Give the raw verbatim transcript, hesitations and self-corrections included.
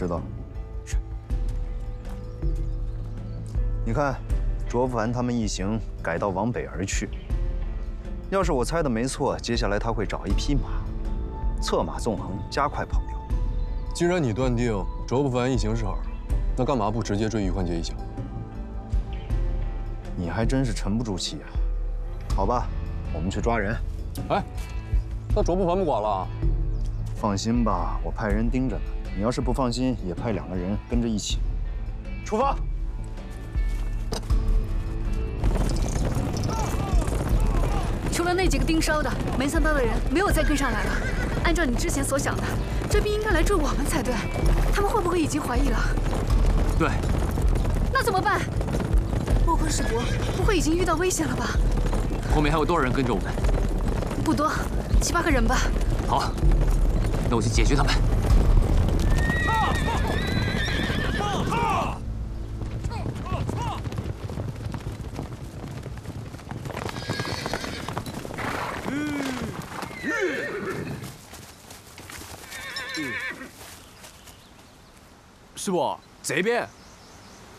知道。 是。 你看，卓凡他们一行改道往北而去。要是我猜的没错，接下来他会找一匹马，策马纵横，加快跑调。 既然你断定卓不凡一行是饵，那干嘛不直接追于焕杰一行？ 你还真是沉不住气啊！好吧，我们去抓人。 哎，那卓不凡不管了？ 放心吧，我派人盯着呢。你要是不放心，也派两个人跟着一起。出发！ 除了那几个盯梢的，没想到的人没有再跟上来了。按照你之前所想的，这兵应该来追我们才对。他们会不会已经怀疑了？ 对。 那怎么办？莫坤使国不会已经遇到危险了吧？ 后面还有多少人跟着我们？ 不多，七八个人吧。 好，那我去解决他们。 师傅，这边。